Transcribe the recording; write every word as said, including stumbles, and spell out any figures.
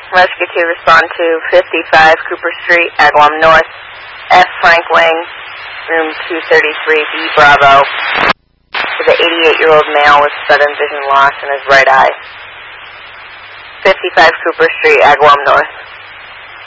Rescue two, respond to fifty-five Cooper Street, Agawam North, F. Frank Wing, room two thirty-three, B Bravo, with an eighty-eight-year-old male with sudden vision loss in his right eye. fifty-five Cooper Street, Agawam North.